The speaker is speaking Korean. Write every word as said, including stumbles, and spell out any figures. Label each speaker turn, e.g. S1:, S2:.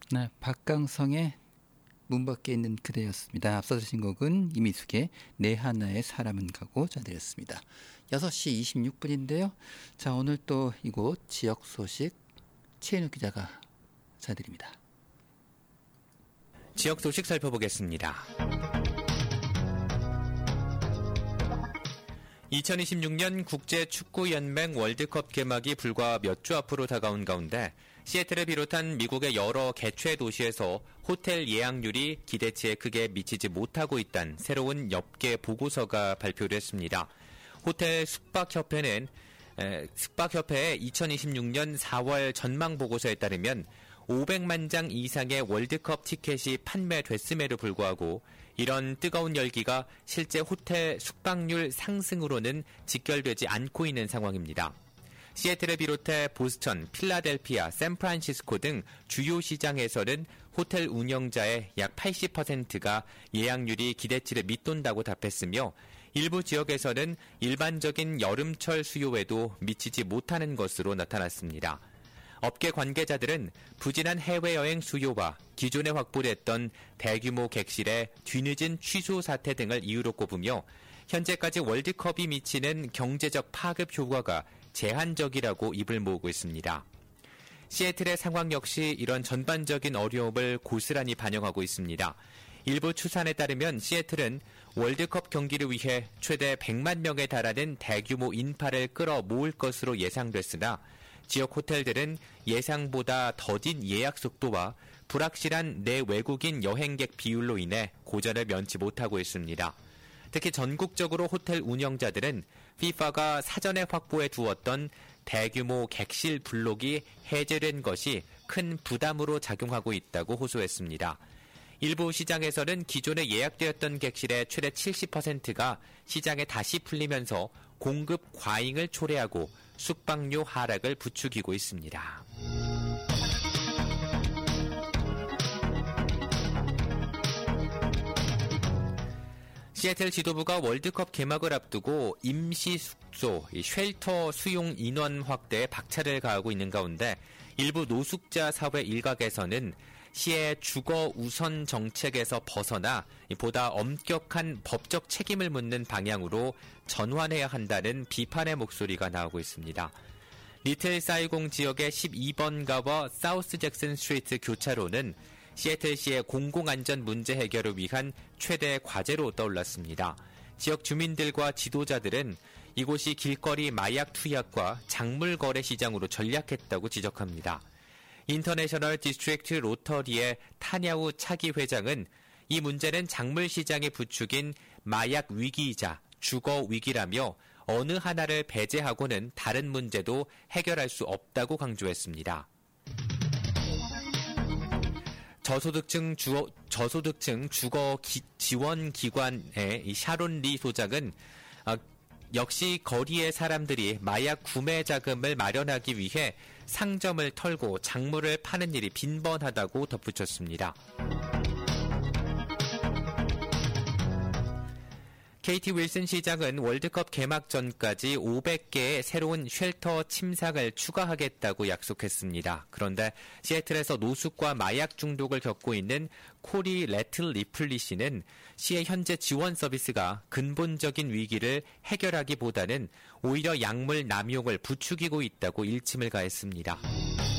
S1: 네, 박강성의 문 밖에 있는 그대였습니다. 앞서 들으신 곡은 이미숙의 내 하나의 사람은 가고 전해드렸습니다. 여섯 시 이십육 분인데요. 자, 오늘 또 이곳 지역 소식 최인욱 기자가 전해드립니다.
S2: 지역 소식 살펴보겠습니다. 이천이십육 년 국제축구연맹 월드컵 개막이 불과 몇 주 앞으로 다가온 가운데 시애틀을 비롯한 미국의 여러 개최 도시에서 호텔 예약률이 기대치에 크게 미치지 못하고 있다는 새로운 엽계 보고서가 발표됐습니다. 호텔 숙박협회는 에, 숙박협회의 이천이십육 년 사월 전망 보고서에 따르면 오백만 장 이상의 월드컵 티켓이 판매됐음에도 불구하고 이런 뜨거운 열기가 실제 호텔 숙박률 상승으로는 직결되지 않고 있는 상황입니다. 시애틀을 비롯해 보스턴, 필라델피아, 샌프란시스코 등 주요 시장에서는 호텔 운영자의 약 팔십 퍼센트가 예약률이 기대치를 밑돈다고 답했으며 일부 지역에서는 일반적인 여름철 수요에도 미치지 못하는 것으로 나타났습니다. 업계 관계자들은 부진한 해외여행 수요와 기존에 확보됐던 대규모 객실의 뒤늦은 취소 사태 등을 이유로 꼽으며 현재까지 월드컵이 미치는 경제적 파급 효과가 제한적이라고 입을 모으고 있습니다. 시애틀의 상황 역시 이런 전반적인 어려움을 고스란히 반영하고 있습니다. 일부 추산에 따르면 시애틀은 월드컵 경기를 위해 최대 백만 명에 달하는 대규모 인파를 끌어모을 것으로 예상됐으나 지역 호텔들은 예상보다 더딘 예약 속도와 불확실한 내외국인 여행객 비율로 인해 고전을 면치 못하고 있습니다. 특히 전국적으로 호텔 운영자들은 피파가 사전에 확보해 두었던 대규모 객실 블록이 해제된 것이 큰 부담으로 작용하고 있다고 호소했습니다. 일부 시장에서는 기존에 예약되었던 객실의 최대 칠십 퍼센트가 시장에 다시 풀리면서 공급 과잉을 초래하고 숙박료 하락을 부추기고 있습니다. 시애틀 지도부가 월드컵 개막을 앞두고 임시 숙소, 쉘터 수용 인원 확대에 박차를 가하고 있는 가운데 일부 노숙자 사회 일각에서는 시의 주거 우선 정책에서 벗어나 보다 엄격한 법적 책임을 묻는 방향으로 전환해야 한다는 비판의 목소리가 나오고 있습니다. 리틀 사이공 지역의 십이 번 가와 사우스 잭슨 스트리트 교차로는 시애틀시의 공공안전 문제 해결을 위한 최대 과제로 떠올랐습니다. 지역 주민들과 지도자들은 이곳이 길거리 마약 투약과 작물 거래 시장으로 전락했다고 지적합니다. 인터내셔널 디스트릭트 로터리의 타냐우 차기 회장은 이 문제는 작물 시장의 부축인 마약 위기이자 주거 위기라며 어느 하나를 배제하고는 다른 문제도 해결할 수 없다고 강조했습니다. 저소득층 주어, 저소득층 주거 기, 지원 기관의 이 샤론 리 소장은 어, 역시 거리의 사람들이 마약 구매 자금을 마련하기 위해 상점을 털고 작물을 파는 일이 빈번하다고 덧붙였습니다. 케이티 윌슨 시장은 월드컵 개막 전까지 오백 개의 새로운 쉘터 침상을 추가하겠다고 약속했습니다. 그런데 시애틀에서 노숙과 마약 중독을 겪고 있는 코리 레틀 리플리 씨는 시의 현재 지원 서비스가 근본적인 위기를 해결하기보다는 오히려 약물 남용을 부추기고 있다고 일침을 가했습니다.